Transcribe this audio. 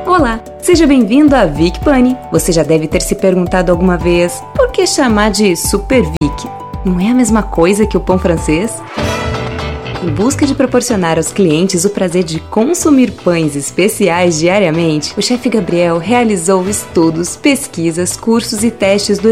Olá, seja bem-vindo a Vic Pani. Você já deve ter se perguntado alguma vez, por que chamar de Super Vic? Não é a mesma coisa que o pão francês? Em busca de proporcionar aos clientes o prazer de consumir pães especiais diariamente, o chefe Gabriel realizou estudos, pesquisas, cursos e testes durante